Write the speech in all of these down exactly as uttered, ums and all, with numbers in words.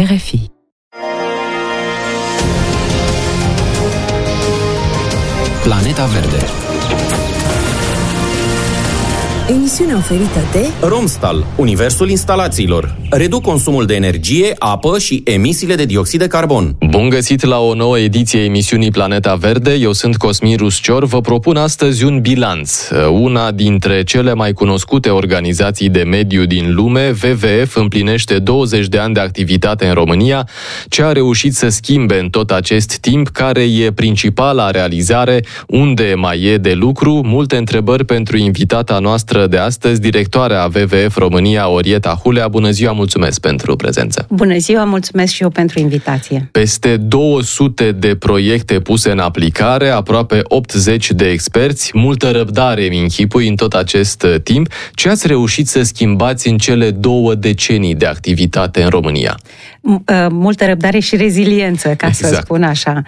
R F I. Planeta Verde. Emisiunea oferită de Romstal, universul instalațiilor. Reduc consumul de energie, apă și emisiile de dioxid de carbon. Bun găsit la o nouă ediție a emisiunii Planeta Verde. Eu sunt Cosmin Ruscior. Vă propun astăzi un bilanț. Una dintre cele mai cunoscute organizații de mediu din lume, W W F, împlinește douăzeci de ani de activitate în România. Ce a reușit să schimbe în tot acest timp? Care e principala realizare? Unde mai e de lucru? Multe întrebări pentru invitata noastră de astăzi, directoarea W W F România, Orieta Hulea. Bună ziua, mulțumesc pentru prezență. Bună ziua, mulțumesc și eu pentru invitație. Peste două sute de proiecte puse în aplicare, aproape optzeci de experți, multă răbdare, îmi închipui, în tot acest timp. Ce ați reușit să schimbați în cele două decenii de activitate în România? Multă răbdare și reziliență, ca exact. Să spun așa.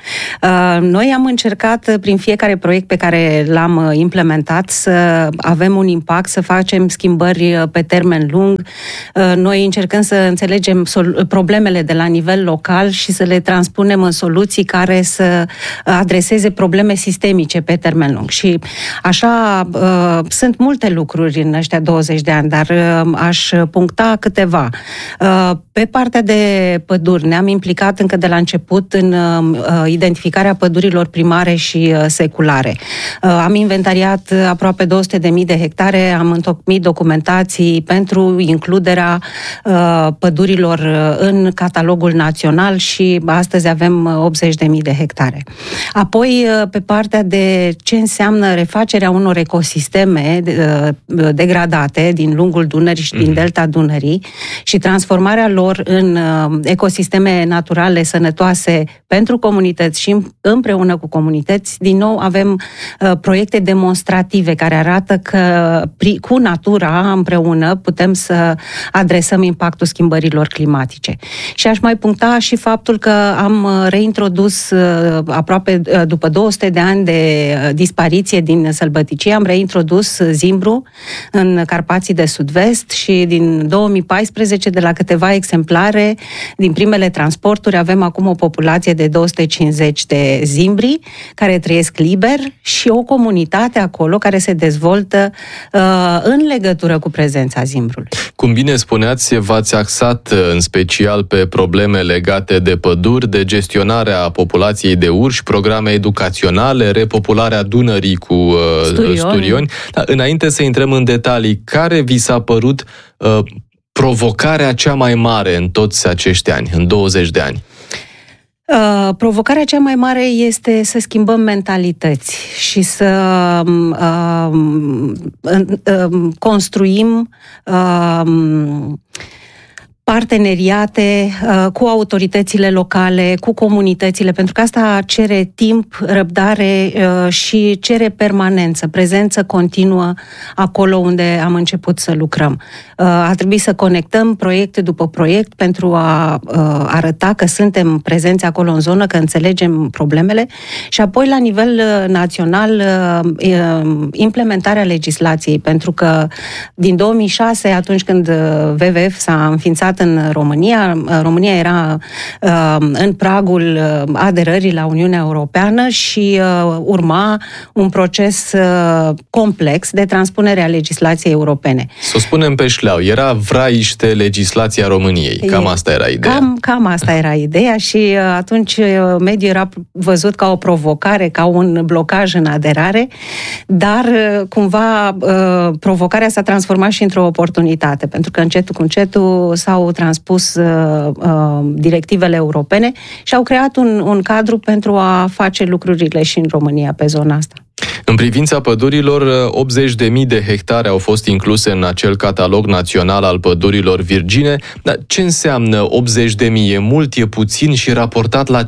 Noi am încercat prin fiecare proiect pe care l-am implementat să avem un impact, să facem schimbări pe termen lung. Noi încercăm să înțelegem problemele de la nivel local și să le transpunem în soluții care să adreseze probleme sistemice pe termen lung. Și așa sunt multe lucruri în ăștia douăzeci de ani, dar aș puncta câteva. Pe partea de păduri ne-am implicat încă de la început în identificarea pădurilor primare și seculare. Am inventariat aproape două sute de mii de hectare, am întocmit documentații pentru includerea uh, pădurilor în catalogul național și astăzi avem optzeci de mii de hectare. Apoi, uh, pe partea de ce înseamnă refacerea unor ecosisteme uh, degradate din lungul Dunării și din delta Dunării și transformarea lor în uh, ecosisteme naturale sănătoase pentru comunități și împreună cu comunități, din nou avem uh, proiecte demonstrative care arată că cu natura împreună putem să adresăm impactul schimbărilor climatice. Și aș mai puncta și faptul că am reintrodus aproape după două sute de ani de dispariție din sălbăticie, am reintrodus zimbru în Carpații de Sud-Vest și din două mii paisprezece, de la câteva exemplare din primele transporturi, avem acum o populație de două sute cincizeci de zimbri care trăiesc liber și o comunitate acolo care se dezvoltă în legătură cu prezența zimbrului. Cum bine spuneați, v-ați axat în special pe probleme legate de păduri, de gestionarea populației de urși, programe educaționale, repopularea Dunării cu uh, sturioni. sturioni. Dar, înainte să intrăm în detalii, care vi s-a părut uh, provocarea cea mai mare în toți acești ani, în douăzeci de ani? Uh, provocarea cea mai mare este să schimbăm mentalități și să uh, uh, construim uh, parteneriate uh, cu autoritățile locale, cu comunitățile, pentru că asta cere timp, răbdare uh, și cere permanență, prezență continuă acolo unde am început să lucrăm. Uh, a trebuit să conectăm proiect după proiect pentru a uh, arăta că suntem prezenți acolo în zonă, că înțelegem problemele și apoi la nivel uh, național uh, implementarea legislației, pentru că din două mii șase, atunci când W W F s-a înființat în România. România era uh, în pragul aderării la Uniunea Europeană și uh, urma un proces uh, complex de transpunere a legislației europene. Să o spunem pe șleau, era vraiște legislația României. Cam asta era ideea. Cam, cam asta era ideea și uh, atunci uh, mediul era văzut ca o provocare, ca un blocaj în aderare, dar uh, cumva uh, provocarea s-a transformat și într-o oportunitate, pentru că încetul cu încetul s-au transpus uh, uh, directivele europene și au creat un, un cadru pentru a face lucrurile și în România pe zona asta. În privința pădurilor, optzeci de mii de hectare au fost incluse în acel catalog național al pădurilor virgine. Dar ce înseamnă optzeci de mii? E mult, e puțin și raportat la ce?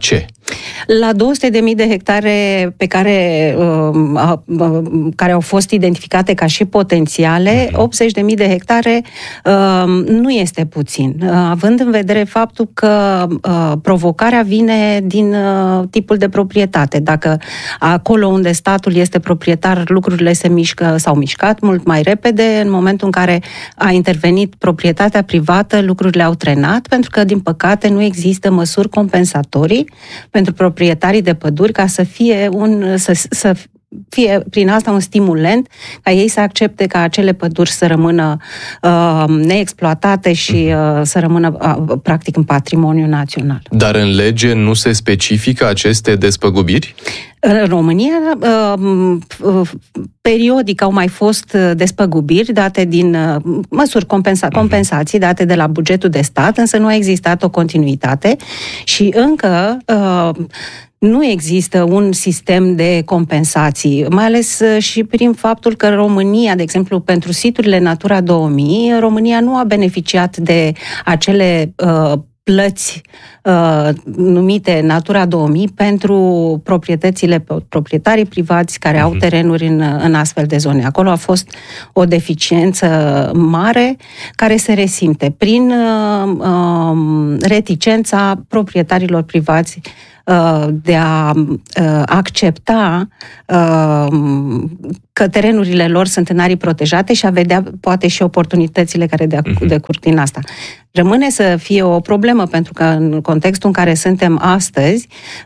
La două sute de mii de hectare pe care, uh, uh, care au fost identificate ca și potențiale, optzeci de mii de hectare uh, nu este puțin. Uh, având în vedere faptul că uh, provocarea vine din uh, tipul de proprietate. Dacă acolo unde statul este proprietar, lucrurile se mișcă, s-au mișcat mult mai repede, în momentul în care a intervenit proprietatea privată, lucrurile au trenat, pentru că, din păcate, nu există măsuri compensatorii pentru proprietarii de păduri ca să fie un, să, să fie prin asta un stimulent ca ei să accepte ca acele păduri să rămână uh, neexploatate și uh, să rămână uh, practic în patrimoniu național. Dar în lege nu se specifică aceste despăgubiri? În România, periodic au mai fost despăgubiri date din măsuri compensa- compensații date de la bugetul de stat, însă nu a existat o continuitate și încă nu există un sistem de compensații, mai ales și prin faptul că România, de exemplu, pentru siturile Natura două mii, România nu a beneficiat de acele uh, plăți uh, numite Natura două mii pentru proprietățile, proprietarii privați care au terenuri în, în astfel de zone. Acolo a fost o deficiență mare care se resimte prin uh, uh, reticența proprietarilor privați de a accepta că terenurile lor sunt în arii protejate și a vedea poate și oportunitățile care decurg din asta. Rămâne să fie o problemă, pentru că în contextul în care suntem astăzi,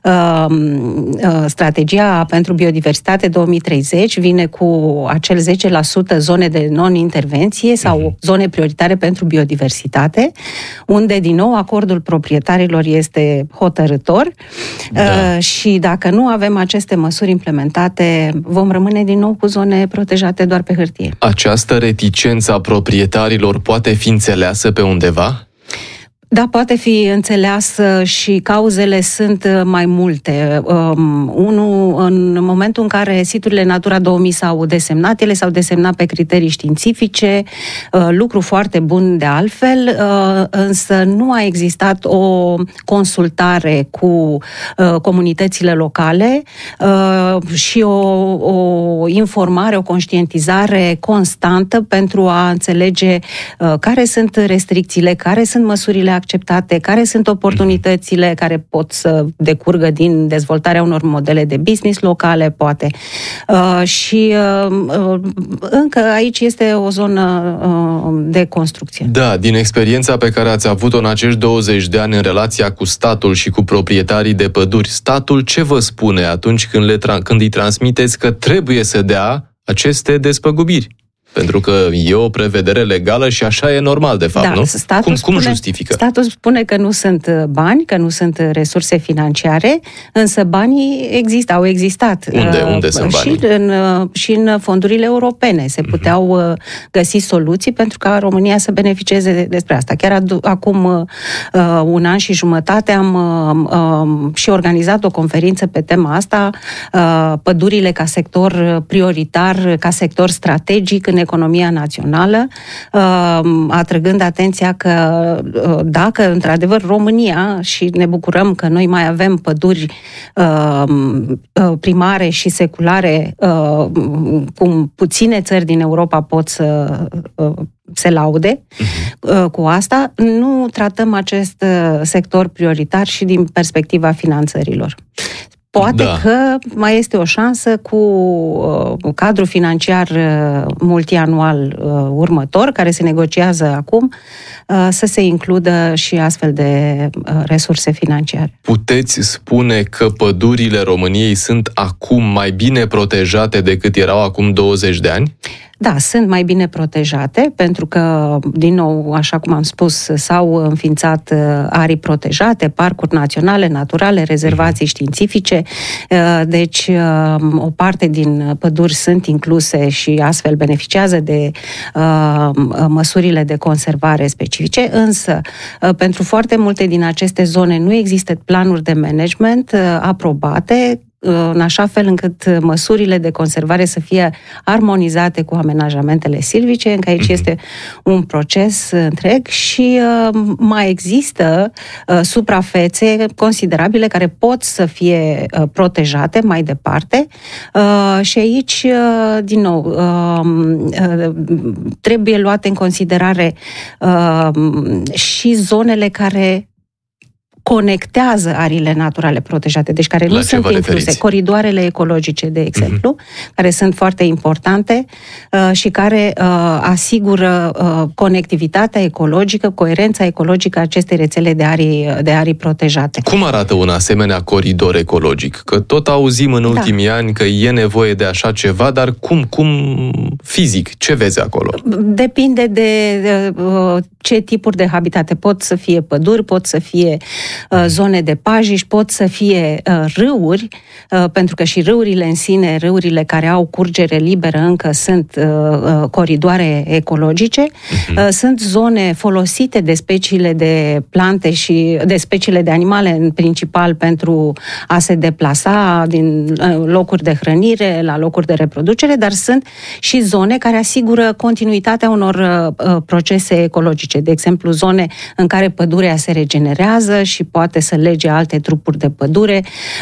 strategia pentru biodiversitate două mii treizeci vine cu acel zece la sută zone de non-intervenție sau zone prioritare pentru biodiversitate, unde, din nou, acordul proprietarilor este hotărâtor. Da. Și dacă nu avem aceste măsuri implementate, vom rămâne din nou cu zone protejate doar pe hârtie. Această reticență a proprietarilor poate fi înțeleasă pe undeva? Da, poate fi înțeleasă și cauzele sunt mai multe. Um, unul, în momentul în care siturile Natura două mii s-au desemnat, ele s-au desemnat pe criterii științifice, uh, lucru foarte bun de altfel, uh, însă nu a existat o consultare cu uh, comunitățile locale uh, și o, o informare, o conștientizare constantă pentru a înțelege uh, care sunt restricțiile, care sunt măsurile acceptate, care sunt oportunitățile care pot să decurgă din dezvoltarea unor modele de business locale, poate. Uh, și uh, încă aici este o zonă uh, de construcție. Da, din experiența pe care ați avut-o în acești douăzeci de ani în relația cu statul și cu proprietarii de păduri, statul ce vă spune atunci când, le tra- când îi transmiteți că trebuie să dea aceste despăgubiri? Pentru că e o prevedere legală și așa e normal, de fapt, da, nu? Cum, spune, cum justifică? Statul spune că nu sunt bani, că nu sunt resurse financiare, însă banii există, au existat. Unde, unde sunt banii? Și în, și în fondurile europene se puteau uh-huh. găsi soluții pentru ca România să beneficieze despre asta. Chiar adu- acum uh, un an și jumătate am uh, uh, și organizat o conferință pe tema asta, uh, pădurile ca sector prioritar, ca sector strategic în economia națională, atrăgând atenția că dacă, într-adevăr, România, și ne bucurăm că noi mai avem păduri primare și seculare, cum puține țări din Europa pot să se laude uh-huh. cu asta, nu tratăm acest sector prioritar și din perspectiva finanțărilor. Poate da. că mai este o șansă cu uh, cadrul financiar uh, multianual uh, următor, care se negociază acum, uh, să se includă și astfel de uh, resurse financiare. Puteți spune că pădurile României sunt acum mai bine protejate decât erau acum douăzeci de ani? Da, sunt mai bine protejate, pentru că, din nou, așa cum am spus, s-au înființat arii protejate, parcuri naționale, naturale, rezervații științifice, deci o parte din păduri sunt incluse și astfel beneficiază de măsurile de conservare specifice, însă pentru foarte multe din aceste zone nu există planuri de management aprobate în așa fel încât măsurile de conservare să fie armonizate cu amenajamentele silvice, încă aici este un proces întreg și mai există suprafețe considerabile care pot să fie protejate mai departe și aici, din nou, trebuie luate în considerare și zonele care conectează ariile naturale protejate, deci care nu sunt incluse. Coridoarele ecologice, de exemplu, uh-huh. care sunt foarte importante uh, și care uh, asigură uh, conectivitatea ecologică, coerența ecologică a acestei rețele de arii, de arii protejate. Cum arată un asemenea coridor ecologic? Că tot auzim în ultimii da. ani că e nevoie de așa ceva, dar cum, cum fizic? Ce vezi acolo? Depinde de, de uh, ce tipuri de habitate. Pot să fie păduri, pot să fie zone de pajiș, pot să fie uh, râuri, uh, pentru că și râurile în sine, râurile care au curgere liberă încă sunt uh, uh, coridoare ecologice, uh-huh. uh, sunt zone folosite de speciile de plante și de speciile de animale în principal pentru a se deplasa din uh, locuri de hrănire la locuri de reproducere, dar sunt și zone care asigură continuitatea unor uh, procese ecologice, de exemplu zone în care pădurea se regenerează și poate să lege alte trupuri de pădure.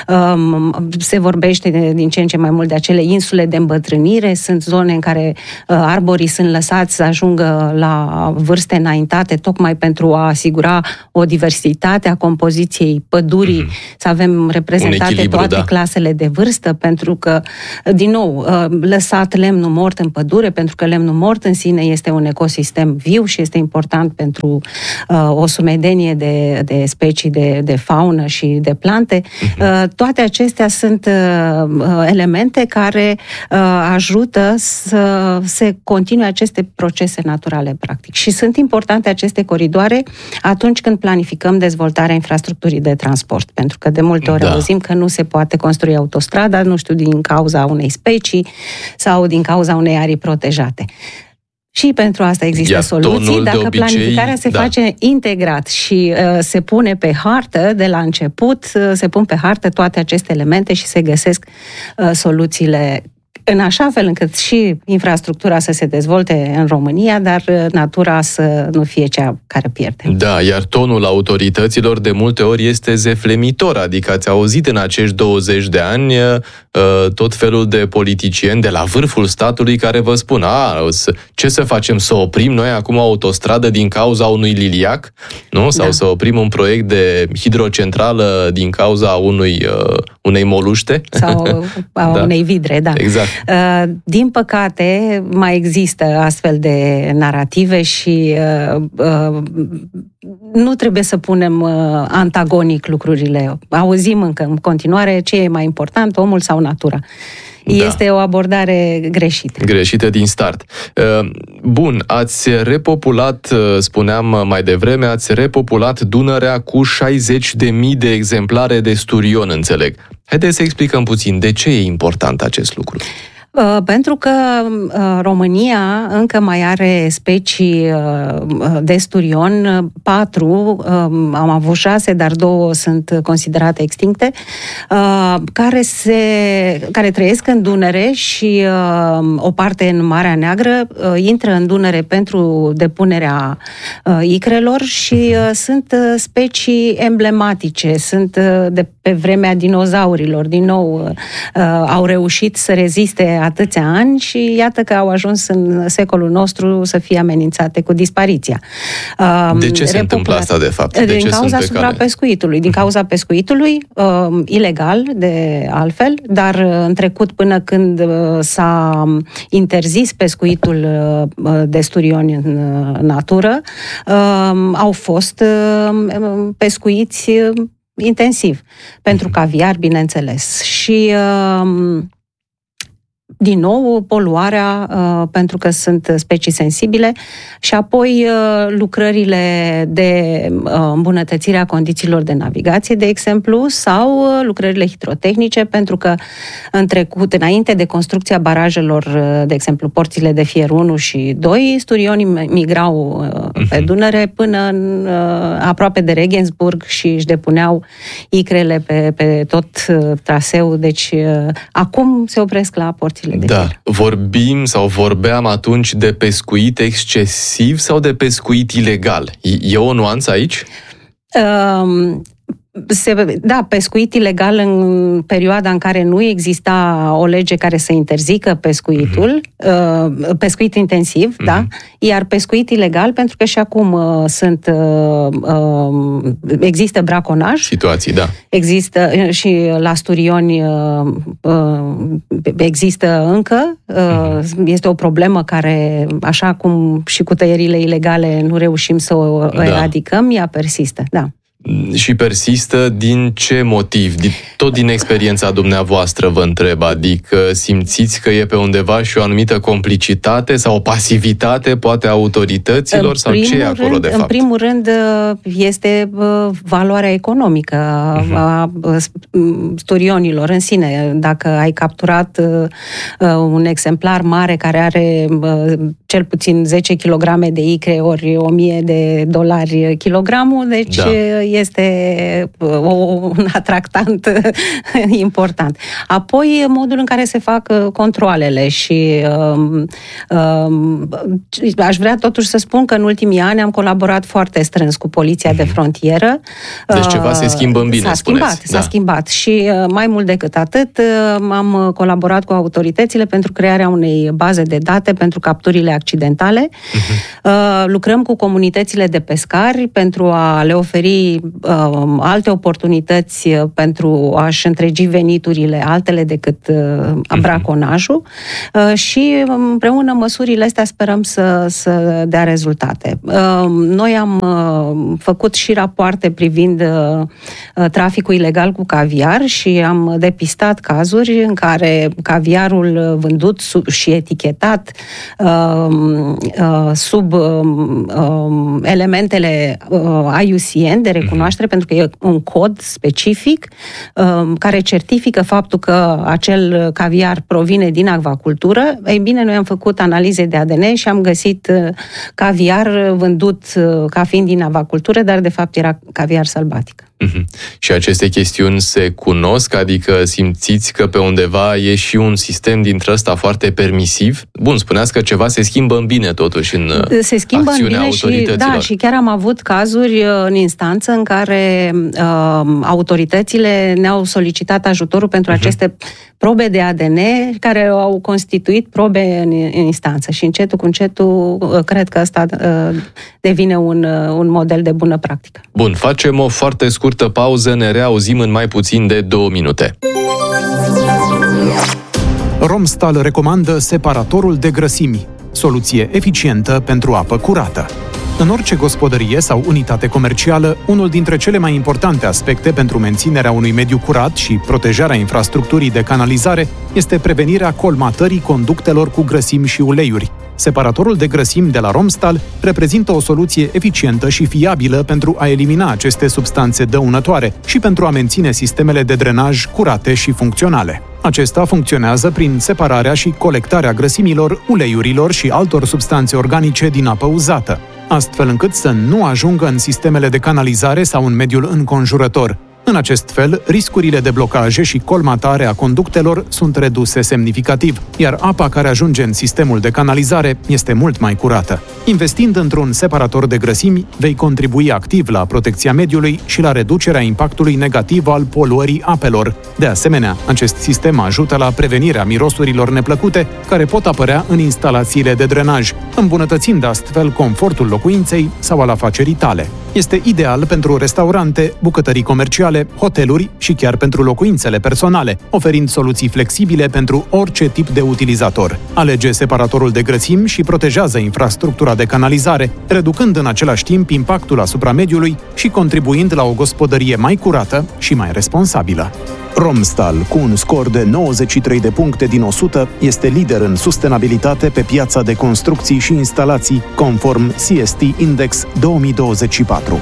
Se vorbește din ce în ce mai mult de acele insule de îmbătrânire. Sunt zone în care arborii sunt lăsați să ajungă la vârste înaintate, tocmai pentru a asigura o diversitate a compoziției pădurii, mm-hmm. să avem reprezentate toate da. clasele de vârstă, pentru că, din nou, lăsat lemnul mort în pădure, pentru că lemnul mort în sine este un ecosistem viu și este important pentru o sumedenie de, de specii de, de faună și de plante. Uh-huh. Toate acestea sunt elemente care ajută să se continue aceste procese naturale, practic. Și sunt importante aceste coridoare atunci când planificăm dezvoltarea infrastructurii de transport, pentru că de multe ori da. auzim că nu se poate construi autostrada, nu știu, din cauza unei specii sau din cauza unei arii protejate. Și pentru asta există Iar soluții. Dacă obicei, planificarea se da. face integrat și uh, se pune pe hartă de la început, uh, se pun pe hartă toate aceste elemente și se găsesc uh, soluțiile în așa fel încât și infrastructura să se dezvolte în România, dar natura să nu fie cea care pierde. Da, iar tonul autorităților de multe ori este zeflemitor, adică ați auzit în acești douăzeci de ani tot felul de politicieni de la vârful statului care vă spun, a, ce să facem, să oprim noi acum o autostradă din cauza unui liliac? Nu? Sau da. să oprim un proiect de hidrocentrală din cauza unui, unei moluște? Sau a da. unei vidre, da. Exact. Din păcate, mai există astfel de narative și uh, uh, nu trebuie să punem uh, antagonic lucrurile. Auzim încă în continuare ce e mai important, omul sau natura. Da. Este o abordare greșită. Greșită din start. Bun, ați repopulat, spuneam mai devreme, ați repopulat Dunărea cu șaizeci de mii de exemplare de sturion, înțeleg. Haideți să explicăm puțin de ce e important acest lucru. Pentru că România încă mai are specii de sturion, patru, am avut șase, dar două sunt considerate extincte, care, se, care trăiesc în Dunăre și o parte în Marea Neagră, intră în Dunăre pentru depunerea icrelor și sunt specii emblematice, sunt de pe vremea dinozaurilor, din nou au reușit să reziste atâția ani și iată că au ajuns în secolul nostru să fie amenințate cu dispariția. De ce se întâmplă asta, de fapt? De din ce cauza suprapescuitului. Din cauza pescuitului, uh, ilegal, de altfel, dar în trecut, până când uh, s-a interzis pescuitul uh, de sturioni în uh, natură, uh, au fost uh, pescuiți uh, intensiv. Pentru caviar, bineînțeles. Și uh, din nou, poluarea, uh, pentru că sunt specii sensibile, și apoi uh, lucrările de uh, îmbunătățire a condițiilor de navigație, de exemplu, sau uh, lucrările hidrotehnice, pentru că în trecut, înainte de construcția barajelor, uh, de exemplu, porțile de fier unu și doi, sturionii migrau uh, pe Dunăre până în, uh, aproape de Regensburg și își depuneau icrele pe, pe tot uh, traseul, deci uh, acum se opresc la porțile de da. fier. Vorbim sau vorbeam atunci de pescuit excesiv sau de pescuit ilegal? E o nuanță aici? Uh, Se, da, pescuit ilegal în perioada în care nu exista o lege care să interzică pescuitul, uh-huh. pescuit intensiv, uh-huh. da, iar pescuit ilegal pentru că și acum uh, sunt uh, uh, există braconaj. Situații, da. Există și la sturioni uh, uh, există încă, uh, uh-huh. este o problemă care, așa cum și cu tăierile ilegale nu reușim să o da. eradicăm, ea persistă, da. Și persistă din ce motiv? Tot din experiența dumneavoastră vă întreb, adică simțiți că e pe undeva și o anumită complicitate sau o pasivitate, poate, a autorităților, în sau ce e acolo, rând, de fapt? În primul rând, este valoarea economică uh-huh. a sturionilor în sine. Dacă ai capturat un exemplar mare care are cel puțin zece kilograme de icre ori o mie de dolari kilogramul, deci da. este un atractant important. Apoi, modul în care se fac controalele și um, um, aș vrea totuși să spun că în ultimii ani am colaborat foarte strâns cu Poliția de Frontieră. Deci ceva se schimbă în bine, S-a schimbat, spuneți. s-a da. schimbat și mai mult decât atât am colaborat cu autoritățile pentru crearea unei baze de date pentru capturile accidentale. Uh-huh. Lucrăm cu comunitățile de pescari pentru a le oferi uh, alte oportunități pentru a-și întregi veniturile altele decât uh, braconajul uh, și împreună măsurile astea sperăm să, să dea rezultate. Uh, noi am uh, făcut și rapoarte privind uh, traficul ilegal cu caviar și am depistat cazuri în care caviarul vândut sub, și etichetat uh, uh, sub uh, uh, elementele uh, I U C N de recunoaștere, pentru că e un cod specific uh, care certifică faptul că acel caviar provine din acvacultură. Ei bine, noi am făcut analize de A D N și am găsit uh, caviar vândut uh, ca fiind din acvacultură, dar de fapt era caviar sălbatic. Uh-huh. Și aceste chestiuni se cunosc? Adică simțiți că pe undeva e și un sistem dintre ăsta foarte permisiv? Bun, spuneați că ceva se schimbă în bine totuși în se schimbă acțiunea în bine autorităților. Și, da, și chiar am avut cazuri în instanță în care uh, autoritățile ne-au solicitat ajutorul pentru uh-huh. aceste probe de A D N care au constituit probe în, în instanță și încetul cu încetul uh, cred că ăsta uh, devine un, uh, un model de bună practică. Bun, facem o foarte scurtă pauză, ne reauzim în mai puțin de două minute. Romstal recomandă separatorul de grăsimi, soluție eficientă pentru apă curată. În orice gospodărie sau unitate comercială, unul dintre cele mai importante aspecte pentru menținerea unui mediu curat și protejarea infrastructurii de canalizare este prevenirea colmatării conductelor cu grăsimi și uleiuri. Separatorul de grăsimi de la Romstal reprezintă o soluție eficientă și fiabilă pentru a elimina aceste substanțe dăunătoare și pentru a menține sistemele de drenaj curate și funcționale. Acesta funcționează prin separarea și colectarea grăsimilor, uleiurilor și altor substanțe organice din apă uzată, astfel încât să nu ajungă în sistemele de canalizare sau în mediul înconjurător. În acest fel, riscurile de blocaje și colmatare a conductelor sunt reduse semnificativ, iar apa care ajunge în sistemul de canalizare este mult mai curată. Investind într-un separator de grăsimi, vei contribui activ la protecția mediului și la reducerea impactului negativ al poluării apelor. De asemenea, acest sistem ajută la prevenirea mirosurilor neplăcute care pot apărea în instalațiile de drenaj, îmbunătățind astfel confortul locuinței sau al afacerii tale. Este ideal pentru restaurante, bucătării comerciale comerciale, hoteluri și chiar pentru locuințele personale, oferind soluții flexibile pentru orice tip de utilizator. Alege separatorul de grăsimi și protejează infrastructura de canalizare, reducând în același timp impactul asupra mediului și contribuind la o gospodărie mai curată și mai responsabilă. Romstal, cu un scor de nouăzeci și trei de puncte din o sută, este lider în sustenabilitate pe piața de construcții și instalații, conform C S T Index două mii douăzeci și patru.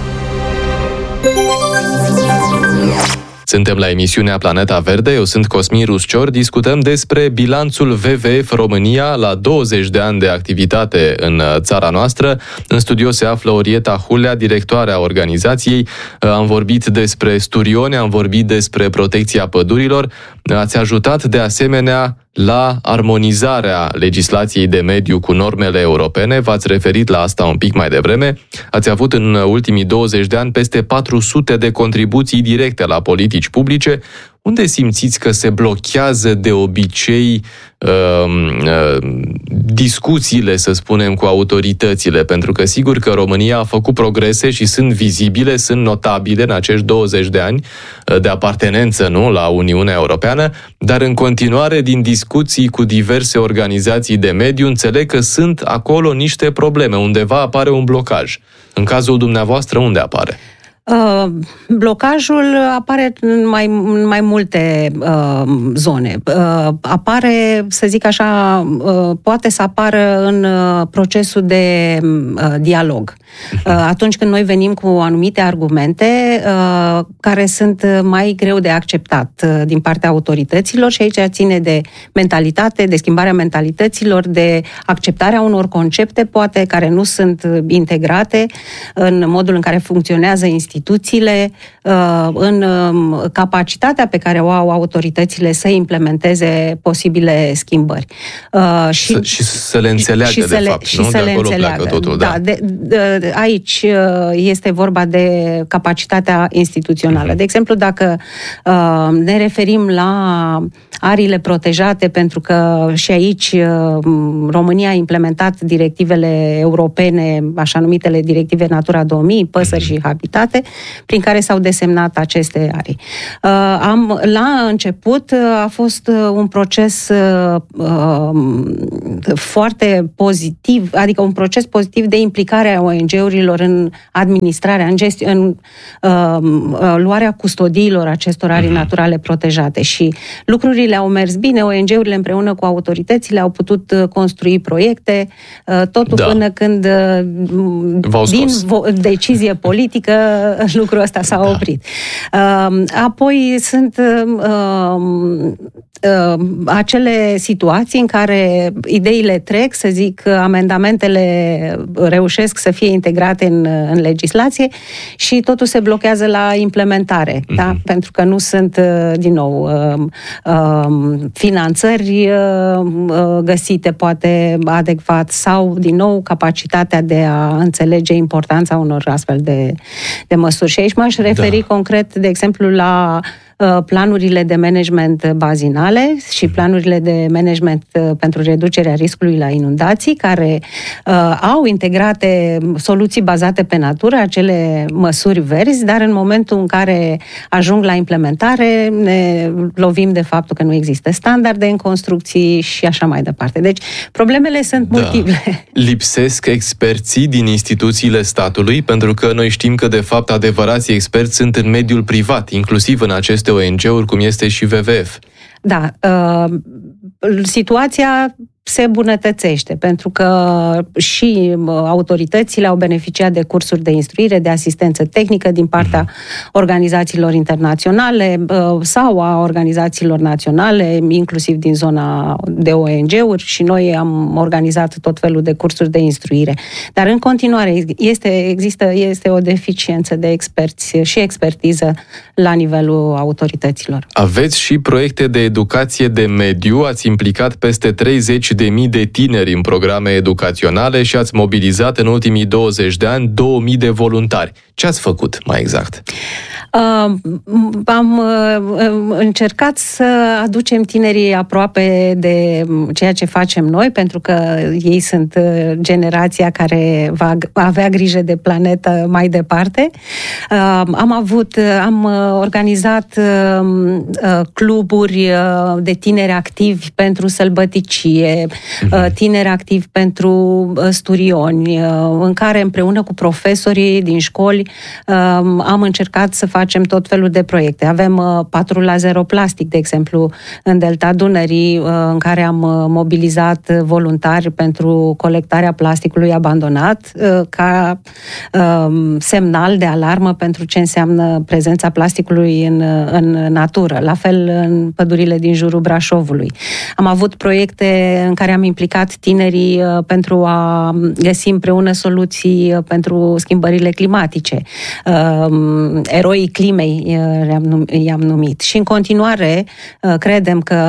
Suntem la emisiunea Planeta Verde, eu sunt Cosmin Ruscior, discutăm despre bilanțul W V F România la douăzeci de ani de activitate în țara noastră. În studio se află Orieta Hulea, directoarea organizației. Am vorbit despre sturioni, am vorbit despre protecția pădurilor. Ați ajutat de asemenea la armonizarea legislației de mediu cu normele europene. V-ați referit la asta un pic mai devreme. Ați avut în ultimii douăzeci de ani peste patru sute de contribuții directe la politici publice. Unde simțiți că se blochează de obicei uh, uh, discuțiile, să spunem, cu autoritățile? Pentru că sigur că România a făcut progrese și sunt vizibile, sunt notabile în acești douăzeci de ani de apartenență, nu, la Uniunea Europeană, dar în continuare din discuții cu diverse organizații de mediu înțeleg că sunt acolo niște probleme, undeva apare un blocaj. În cazul dumneavoastră, unde apare? Uh, blocajul apare în mai, în mai multe uh, zone. Uh, apare, să zic așa, uh, poate să apară în uh, procesul de uh, dialog. Uh, atunci când noi venim cu anumite argumente uh, care sunt mai greu de acceptat uh, din partea autorităților și aici ține de mentalitate, de schimbarea mentalităților, de acceptarea unor concepte, poate, care nu sunt integrate în modul în care funcționează instituțiile, în capacitatea pe care o au autoritățile să implementeze posibile schimbări. Și, să, și să le înțeleagă, și de le, fapt, și nu? Să De le acolo înțeleagă. pleacă totul, da. da. De, de, aici este vorba de capacitatea instituțională. Uh-huh. De exemplu, dacă uh, ne referim la ariile protejate, pentru că și aici uh, România a implementat directivele europene, așa numitele directive Natura două mii, păsări uh-huh. și habitate, prin care s-au desemnat aceste arii. Uh, am, la început uh, a fost uh, un proces uh, uh, foarte pozitiv, adică un proces pozitiv de implicare a O N G-urilor în administrarea, în, gesti- în uh, uh, luarea custodiilor acestor arii uh-huh. naturale protejate și lucrurile au mers bine, O N G-urile împreună cu autoritățile au putut uh, construi proiecte, uh, totul da. până când uh, din vo- decizie politică lucrul ăsta s-a da. oprit. Uh, apoi sunt uh, uh, acele situații în care ideile trec, să zic, amendamentele reușesc să fie integrate în, în legislație și totul se blochează la implementare, mm-hmm. da? Pentru că nu sunt, din nou, uh, uh, finanțări uh, găsite poate adecvat sau, din nou, capacitatea de a înțelege importanța unor astfel de, de măsuri. Și aici m-aș referi da. concret, de exemplu, la planurile de management bazinale și planurile de management pentru reducerea riscului la inundații, care uh, au integrate soluții bazate pe natură, acele măsuri verzi, dar în momentul în care ajung la implementare ne lovim de faptul că nu există standarde în construcții și așa mai departe. Deci problemele sunt da. multiple. Lipsesc experții din instituțiile statului, pentru că noi știm că de fapt adevărații experți sunt în mediul privat, inclusiv în aceste O N G-uri, cum este și W V F. Da, uh, situația se îmbunătățește, pentru că și autoritățile au beneficiat de cursuri de instruire, de asistență tehnică din partea organizațiilor internaționale sau a organizațiilor naționale, inclusiv din zona de O N G-uri, și noi am organizat tot felul de cursuri de instruire. Dar în continuare este, există, este o deficiență de experți și expertiză la nivelul autorităților. Aveți și proiecte de educație de mediu, ați implicat peste treizeci de mii de tineri în programe educaționale și ați mobilizat în ultimii douăzeci de ani două mii de voluntari. Ce ați făcut mai exact? Uh, am uh, încercat să aducem tinerii aproape de ceea ce facem noi, pentru că ei sunt uh, generația care va avea grijă de planetă mai departe. Uh, am avut, uh, am organizat uh, uh, cluburi uh, de tineri activi pentru sălbăticie, uh, tineri activi pentru uh, sturioni, uh, în care împreună cu profesorii din școli uh, am încercat să facem tot felul de proiecte. Avem uh, Patrula Zero Plastic, de exemplu, în Delta Dunării, uh, în care am uh, mobilizat voluntari pentru colectarea plasticului abandonat, uh, ca uh, semnal de alarmă pentru ce înseamnă prezența plasticului în, în natură. La fel în pădurile din jurul Brașovului. Am avut proiecte în care am implicat tinerii uh, pentru a găsi împreună soluții uh, pentru schimbările climatice. Uh, eroii climei i-am, i-am numit. Și în continuare credem că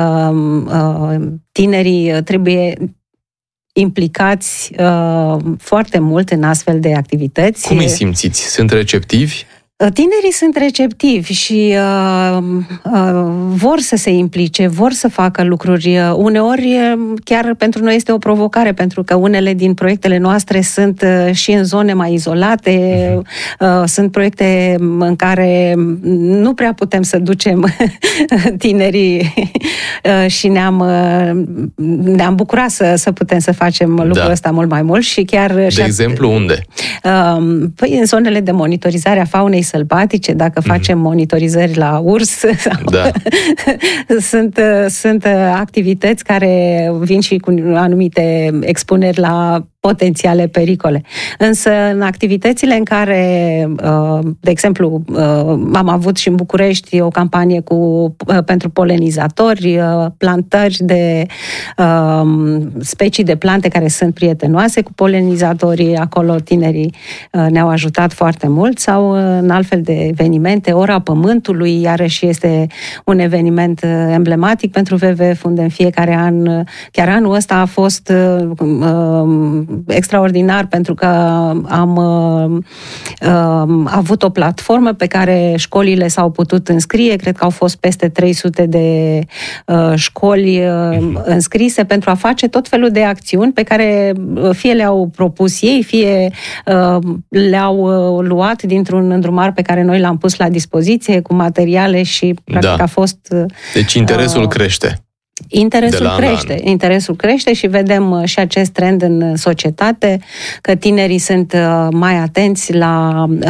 tinerii trebuie implicați foarte mult în astfel de activități. Cum îi simțiți? Sunt receptivi? Tinerii sunt receptivi și uh, uh, vor să se implice, vor să facă lucruri. Uneori chiar pentru noi este o provocare, pentru că unele din proiectele noastre sunt uh, și în zone mai izolate, uh, sunt proiecte în care nu prea putem să ducem tinerii uh, și ne-am, uh, ne-am bucurat să, să putem să facem lucrul da. ăsta mult mai mult și chiar... De și exemplu, at- unde? Uh, păi în zonele de monitorizare a faunei sălbatice, dacă mm-hmm. facem monitorizări la urs, da. sunt, sunt activități care vin și cu anumite expuneri la potențiale pericole. Însă, în activitățile în care, de exemplu, am avut și în București o campanie cu, pentru polenizatori, plantări de specii de plante care sunt prietenoase cu polenizatorii, acolo tinerii ne-au ajutat foarte mult, sau în altfel de evenimente, Ora Pământului, iarăși este un eveniment emblematic pentru W W F, unde în fiecare an, chiar anul ăsta a fost extraordinar, pentru că am uh, avut o platformă pe care școlile s-au putut înscrie. Cred că au fost peste trei sute de uh, școli uh, înscrise pentru a face tot felul de acțiuni pe care fie le-au propus ei, fie uh, le-au uh, luat dintr-un îndrumar pe care noi l-am pus la dispoziție cu materiale și practic da. a fost... Uh, deci interesul uh, crește. Interesul crește, interesul crește și vedem și acest trend în societate, că tinerii sunt mai atenți la